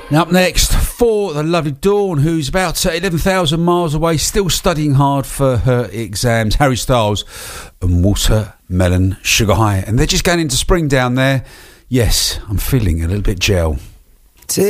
Now up next, for the lovely Dawn, who's about 11,000 miles away, still studying hard for her exams. Harry Styles and Watermelon Sugar High. And they're just going into spring down there. Yes, I'm feeling a little bit gel.